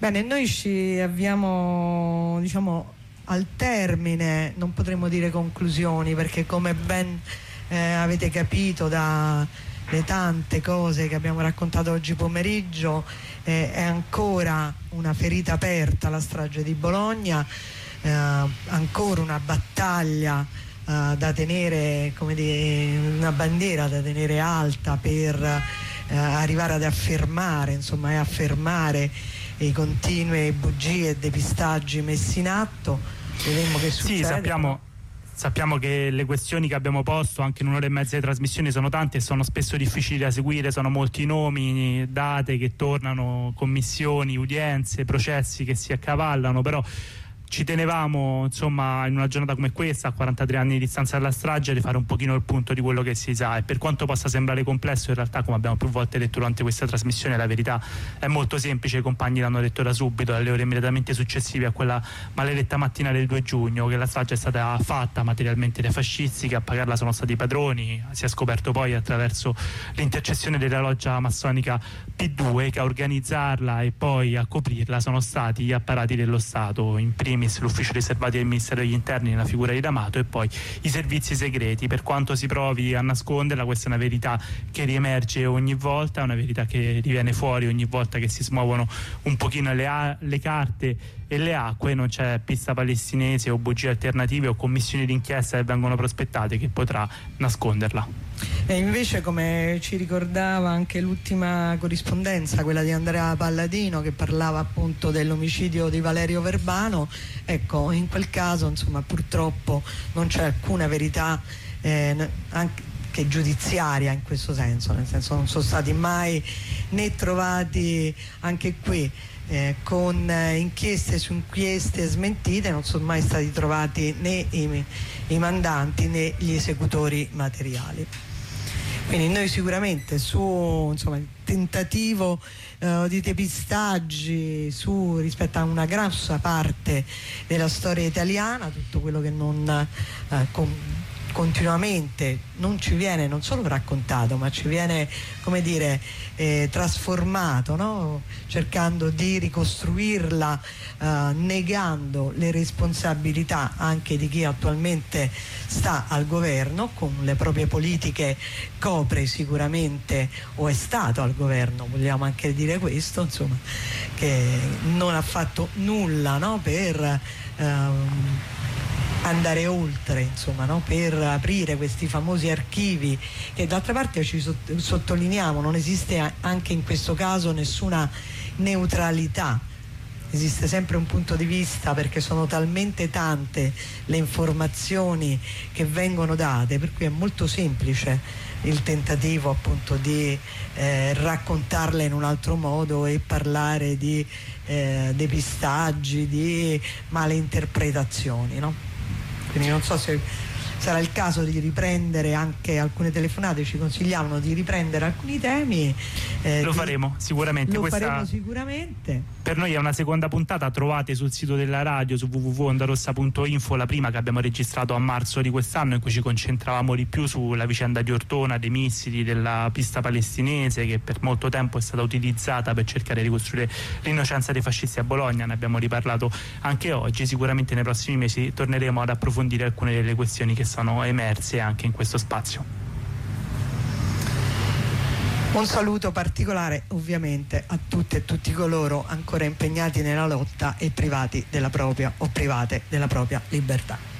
Bene, noi ci avviamo, diciamo, al termine, non potremmo dire conclusioni, perché come ben avete capito dalle tante cose che abbiamo raccontato oggi pomeriggio, è ancora una ferita aperta la strage di Bologna, ancora una battaglia da tenere, come dire, una bandiera da tenere alta per arrivare ad affermare, insomma, e affermare i continue bugie e depistaggi messi in atto. Vedremo che succede. Sì, sappiamo che le questioni che abbiamo posto anche in un'ora e mezza di trasmissione sono tante e sono spesso difficili da seguire, sono molti nomi, date che tornano, commissioni, udienze, processi che si accavallano, però ci tenevamo, insomma, in una giornata come questa, a 43 anni di distanza dalla strage, di fare un pochino il punto di quello che si sa, e per quanto possa sembrare complesso, in realtà, come abbiamo più volte detto durante questa trasmissione, la verità è molto semplice. I compagni l'hanno detto da subito, dalle ore immediatamente successive a quella maledetta mattina del 2 giugno, che la strage è stata fatta materialmente dai fascisti, che a pagarla sono stati i padroni. Si è scoperto poi attraverso l'intercessione della loggia massonica P2 che a organizzarla e poi a coprirla sono stati gli apparati dello Stato, in primis l'ufficio riservato del Ministero degli Interni nella figura di D'Amato e poi i servizi segreti. Per quanto si provi a nasconderla, questa è una verità che riemerge ogni volta, è una verità che riviene fuori ogni volta che si smuovono un pochino le carte e le acque. Non c'è pista palestinese o bugie alternative o commissioni d'inchiesta che vengono prospettate che potrà nasconderla. E invece, come ci ricordava anche l'ultima corrispondenza, quella di Andrea Palladino, che parlava appunto dell'omicidio di Valerio Verbano, ecco, in quel caso, insomma, purtroppo non c'è alcuna verità anche giudiziaria in questo senso, nel senso non sono stati mai né trovati, anche qui con inchieste su inchieste smentite, non sono mai stati trovati né i mandanti né gli esecutori materiali. Quindi noi sicuramente su, insomma, il tentativo di depistaggi rispetto a una grossa parte della storia italiana, tutto quello che non continuamente non ci viene non solo raccontato, ma ci viene, come dire, trasformato, no? Cercando di ricostruirla, negando le responsabilità anche di chi attualmente sta al governo, con le proprie politiche copre sicuramente, o è stato al governo, vogliamo anche dire questo, insomma, che non ha fatto nulla, no? Per andare oltre, insomma, no? Per aprire questi famosi archivi che d'altra parte ci sottolineiamo, non esiste anche in questo caso nessuna neutralità, esiste sempre un punto di vista, perché sono talmente tante le informazioni che vengono date, per cui è molto semplice il tentativo appunto di raccontarle in un altro modo e parlare di depistaggi, di male interpretazioni, no? Quindi non so se sarà il caso di riprendere anche alcune telefonate, ci consigliavano di riprendere alcuni temi. Lo faremo sicuramente. Faremo sicuramente. Per noi è una seconda puntata, trovate sul sito della radio, su www.ondarossa.info, la prima che abbiamo registrato a marzo di quest'anno, in cui ci concentravamo di più sulla vicenda di Ortona, dei missili, della pista palestinese, che per molto tempo è stata utilizzata per cercare di ricostruire l'innocenza dei fascisti a Bologna. Ne abbiamo riparlato anche oggi. Sicuramente nei prossimi mesi torneremo ad approfondire alcune delle questioni che sono emerse anche in questo spazio. Un saluto particolare ovviamente a tutte e tutti coloro ancora impegnati nella lotta e privati della propria o private della propria libertà.